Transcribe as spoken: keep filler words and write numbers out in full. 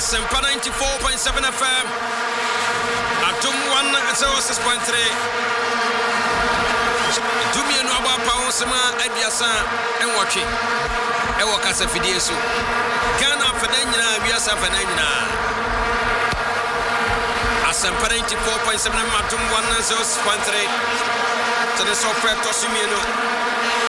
Asempa ninety-four point seven F M. Atum one oh six point three. Dumi no aba pa wonsema abiasa enwotwe. Ewo kasa fidie so. Ghana fadan nyina abiasa fadan nyina. Asempa ninety-four point seven Atum one oh six point three. To the software to Simieno.